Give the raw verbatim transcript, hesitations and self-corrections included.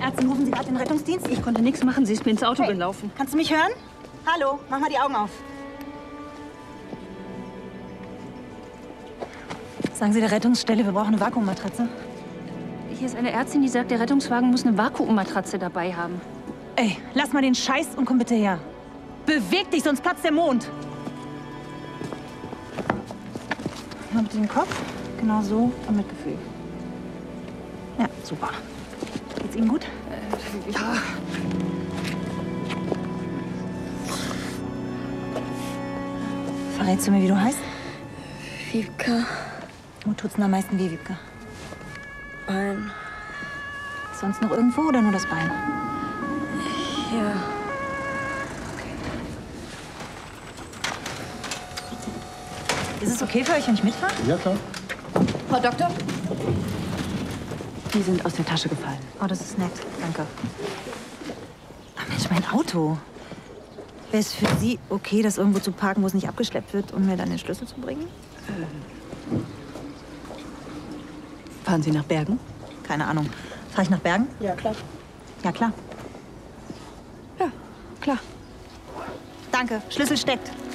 Ärztin, rufen Sie gerade den Rettungsdienst? Ich konnte nichts machen, sie ist mir ins Auto Hey, gelaufen. kannst du mich hören? Hallo, mach mal die Augen auf. Sagen Sie der Rettungsstelle, wir brauchen eine Vakuummatratze. Hier ist eine Ärztin, die sagt, der Rettungswagen muss eine Vakuummatratze dabei haben. Ey, lass mal den Scheiß und komm bitte her. Beweg dich, sonst platzt der Mond. Mal bitte den Kopf. Genau so und mit Gefühl. Ja, super. Geht's Ihnen gut? Äh, ja. Verrätst du mir, wie du heißt? Wiebke. Wo tut's denn am meisten weh, Wiebke? Bein. Sonst noch irgendwo oder nur das Bein? Ja. Ist es okay für euch, wenn ich mitfahre? Ja, klar. Frau Doktor? Die sind aus der Tasche gefallen. Oh, das ist nett. Danke. Ach Mensch, mein Auto. Wäre es für Sie okay, das irgendwo zu parken, wo es nicht abgeschleppt wird, um mir dann den Schlüssel zu bringen? Fahren Sie nach Bergen? Keine Ahnung. Fahre ich nach Bergen? Ja, klar. Ja, klar. Ja, klar. Danke. Schlüssel steckt.